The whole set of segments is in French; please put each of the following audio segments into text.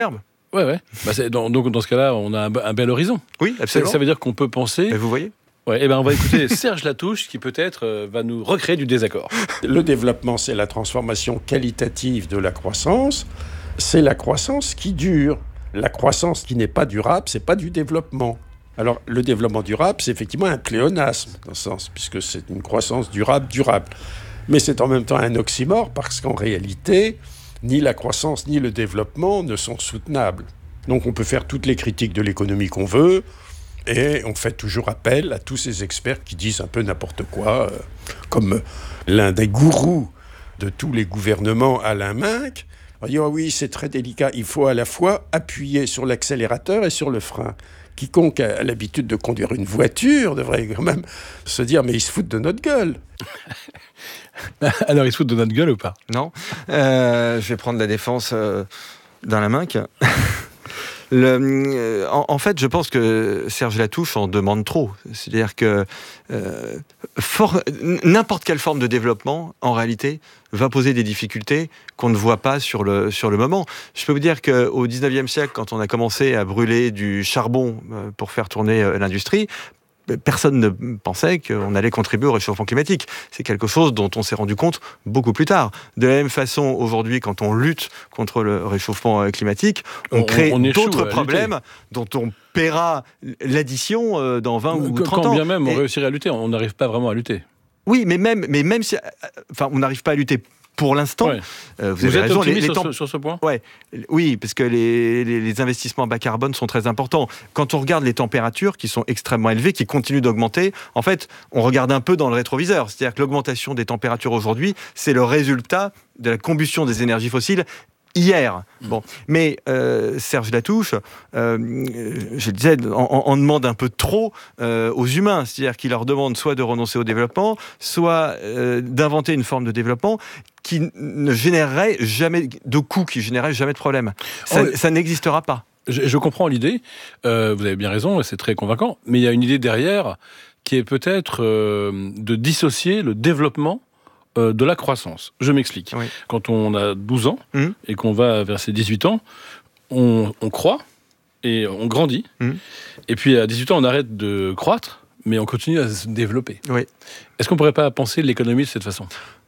Ouais. Donc dans ce cas-là, on a un bel horizon. Oui, absolument. Ça veut dire qu'on peut penser... Et vous voyez ? Ouais, on va écouter Serge Latouche qui peut-être va nous recréer du désaccord. Le développement, c'est la transformation qualitative de la croissance. C'est la croissance qui dure. La croissance qui n'est pas durable, c'est pas du développement. Alors, le développement durable, c'est effectivement un pléonasme, dans ce sens, puisque c'est une croissance durable. Mais c'est en même temps un oxymore, parce qu'en réalité, ni la croissance ni le développement ne sont soutenables. Donc, on peut faire toutes les critiques de l'économie qu'on veut, et on fait toujours appel à tous ces experts qui disent un peu n'importe quoi, comme l'un des gourous de tous les gouvernements, Alain Minc. On dit, oui, c'est très délicat, il faut à la fois appuyer sur l'accélérateur et sur le frein. Quiconque a l'habitude de conduire une voiture devrait quand même se dire, mais ils se foutent de notre gueule. Alors, ils se foutent de notre gueule ou pas ? Non. Je vais prendre la défense d'Alain Minc. En fait, je pense que Serge Latouche en demande trop. C'est-à-dire que n'importe quelle forme de développement, en réalité, va poser des difficultés qu'on ne voit pas sur le moment. Je peux vous dire qu'au 19e siècle, quand on a commencé à brûler du charbon pour faire tourner l'industrie, personne ne pensait qu'on allait contribuer au réchauffement climatique. C'est quelque chose dont on s'est rendu compte beaucoup plus tard. De la même façon, aujourd'hui, quand on lutte contre le réchauffement climatique, on crée d'autres problèmes dont on paiera l'addition dans 20 ou 30 ans. Quand bien même on réussirait à lutter, on n'arrive pas vraiment à lutter. Oui, mais même si... Enfin, on n'arrive pas à lutter pour l'instant. Ouais. Vous avez raison. Sur ce point ? Oui, parce que les investissements bas carbone sont très importants. Quand on regarde les températures qui sont extrêmement élevées, qui continuent d'augmenter, en fait, on regarde un peu dans le rétroviseur. C'est-à-dire que l'augmentation des températures aujourd'hui, c'est le résultat de la combustion des énergies fossiles hier. Bon, mais Serge Latouche, je le disais, en demande un peu trop aux humains. C'est-à-dire qu'il leur demande soit de renoncer au développement, soit d'inventer une forme de développement qui ne générerait jamais de coûts, qui générerait jamais de problème. Ça n'existera pas. Je comprends l'idée, vous avez bien raison, c'est très convaincant, mais il y a une idée derrière qui est peut-être de dissocier le développement de la croissance. Je m'explique. Oui. Quand on a 12 ans et qu'on va vers ses 18 ans, on croît et on grandit. Et puis à 18 ans, on arrête de croître, mais on continue à se développer. Oui. Est-ce qu'on ne pourrait pas penser l'économie de cette façon ?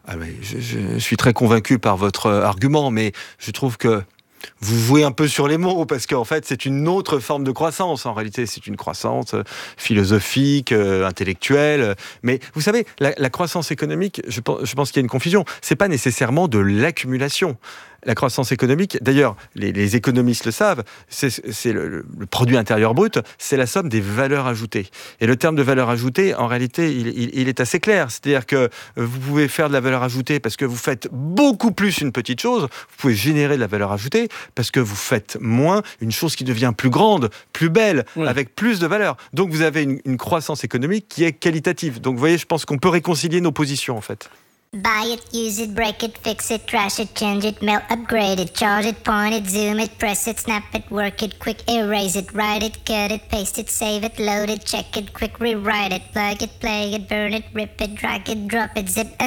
Je suis très convaincu par votre argument, mais je trouve que vous jouez un peu sur les mots, parce qu'en fait, c'est une autre forme de croissance. En réalité, c'est une croissance philosophique, intellectuelle. Mais vous savez, la croissance économique, je pense qu'il y a une confusion. C'est pas nécessairement de l'accumulation. La croissance économique, d'ailleurs, les économistes le savent, c'est le produit intérieur brut, c'est la somme des valeurs ajoutées. Et le terme de valeur ajoutée, en réalité, il est assez clair. C'est-à-dire que vous pouvez faire de la valeur ajoutée parce que vous faites beaucoup plus une petite chose, vous pouvez générer de la valeur ajoutée parce que vous faites moins une chose qui devient plus grande, plus belle, avec plus de valeur. Donc vous avez une croissance économique qui est qualitative. Donc vous voyez, je pense qu'on peut réconcilier nos positions, en fait. Buy it, use it, break it, fix it, trash it, change it, melt, upgrade it, charge it, point it, zoom it, press it, snap it, work it, quick erase it, write it, cut it, paste it, save it, load it, check it, quick rewrite it, plug it, play it, burn it, rip it, drag it, drop it, zip